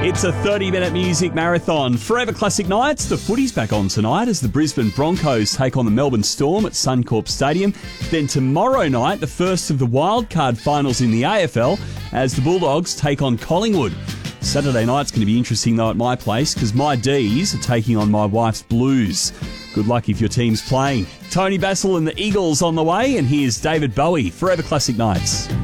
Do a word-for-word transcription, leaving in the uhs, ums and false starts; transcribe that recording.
It's a thirty-minute music marathon. Forever Classic Nights. The footy's back on tonight as the Brisbane Broncos take on the Melbourne Storm at Suncorp Stadium. Then tomorrow night, the first of the wildcard finals in the A F L as the Bulldogs take on Collingwood. Saturday night's going to be interesting, though, at my place because my D's are taking on my wife's Blues. Good luck if your team's playing. Tony Basil and the Eagles on the way, and here's David Bowie, Forever Classic Nights.